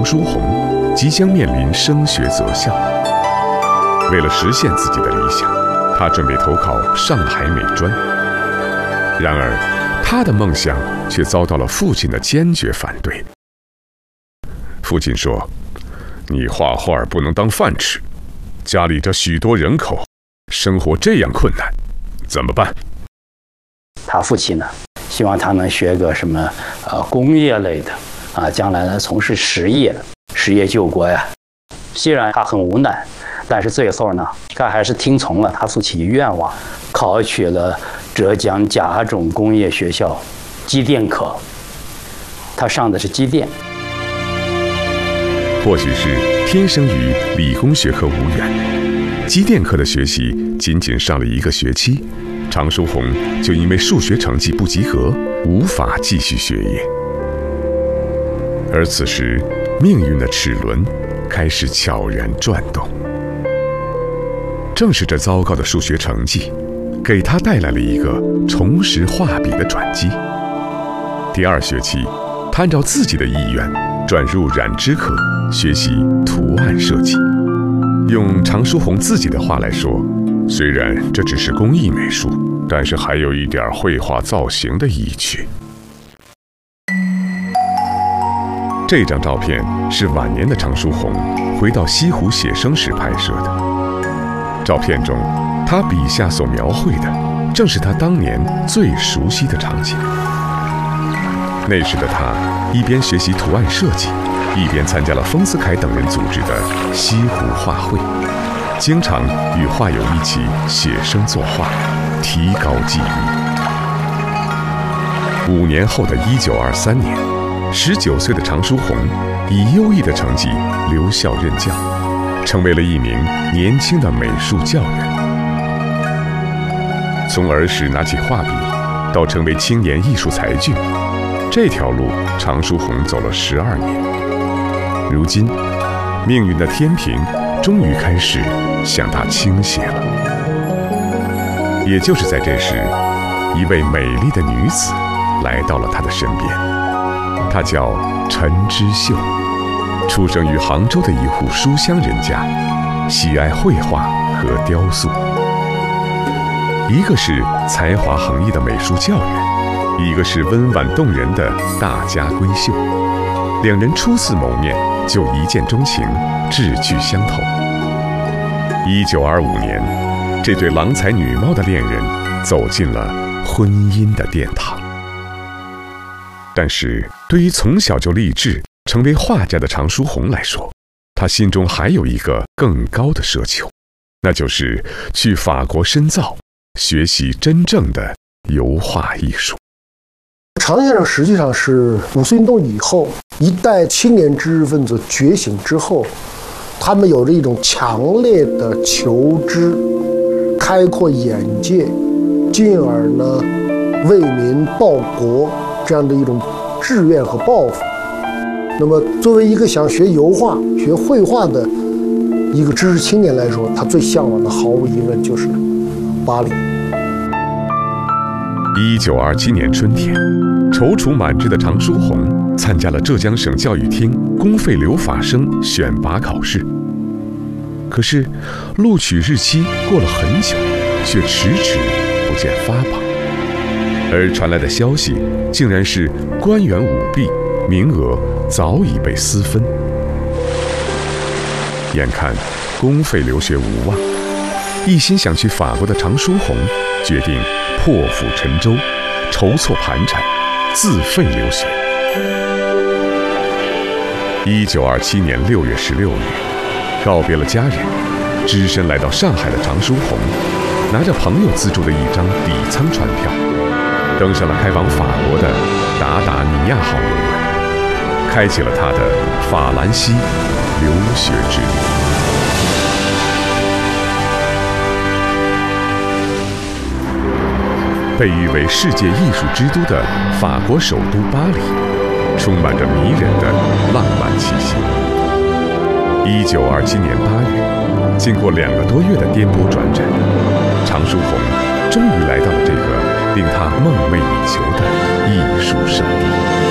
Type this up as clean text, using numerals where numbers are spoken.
书鸿即将面临升学择校。为了实现自己的理想，他准备投考上海美专。然而，他的梦想却遭到了父亲的坚决反对。父亲说：“你画画不能当饭吃，家里这许多人口，生活这样困难，怎么办？” 他父亲呢，希望他能学个什么工业类的啊，将来呢从事实业救国呀。虽然他很无奈，但是最后呢，他还是听从了他父亲的愿望，考取了浙江甲种工业学校机电科。他上的是机电。 或许是天生与理工学科无缘，机电科的学习仅仅上了1个学期，常书鸿就因为数学成绩不及格，无法继续学业。而此时，命运的齿轮开始悄然转动。正是这糟糕的数学成绩，给他带来了一个重拾画笔的转机。第2学期，他按照自己的意愿转入染织科，学习图案设计。用常书鸿自己的话来说，虽然这只是工艺美术，但是还有一点绘画造型的意趣。这张照片是晚年的常书鸿回到西湖写生时拍摄的。照片中，他笔下所描绘的正是他当年最熟悉的场景。那时的他一边学习图案设计，一边参加了丰子恺等人组织的西湖画会，经常与画友一起写生作画，提高技艺。5年后的1923年，19岁的常书鸿以优异的成绩留校任教，成为了一名年轻的美术教员。从儿时拿起画笔，到成为青年艺术才俊，这条路常书鸿走了12年。如今，命运的天平终于开始向他倾斜了。也就是在这时，一位美丽的女子来到了他的身边。她叫陈之秀，出生于杭州的一户书香人家，喜爱绘画和雕塑。一个是才华横溢的美术教员，一个是温婉动人的大家闺秀。2人初次谋面就一见钟情，志趣相投。1925年，这对郎才女貌的恋人走进了婚姻的殿堂。但是，对于从小就立志成为画家的常书鸿来说，他心中还有一个更高的奢求，那就是去法国深造，学习真正的油画艺术。 常先生实际上是五四运动以后一代青年知识分子觉醒之后，他们有着一种强烈的求知、开阔眼界，进而呢为民报国这样的一种志愿和抱负。那么作为一个想学油画、学绘画的一个知识青年来说，他最向往的毫无疑问就是巴黎。 1927年春天，踌躇满志的常书鸿参加了浙江省教育厅公费留法生选拔考试。可是，录取日期过了很久，却迟迟不见发榜。而传来的消息，竟然是官员舞弊，名额早已被私分。眼看公费留学无望，一心想去法国的常书鸿决定破釜沉舟，筹措盘缠，自费留学。1927年6月16日，告别了家人，只身来到上海的常书鸿，拿着朋友资助的一张底舱船票，登上了开往法国的达达尼亚号游轮，开启了他的法兰西留学之旅。被誉为世界艺术之都的法国首都巴黎，充满着迷人的浪漫气息。1927年8月，经过2个多月的颠簸转诊，常书鸿终于来到了这个令他梦寐以求的艺术圣地。